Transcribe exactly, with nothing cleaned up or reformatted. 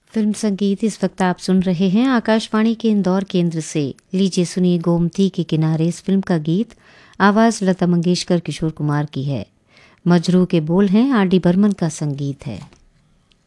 Film संगीत इस वक्त आप सुन रहे हैं आकाशवाणी के इंदौर केंद्र से। लीजिए सुनिए गोमती के किनारे इस फिल्म का गीत। आवाज़ लता मंगेशकर, किशोर कुमार की है। मजरू के बोल हैं, आर डी बर्मन का संगीत है।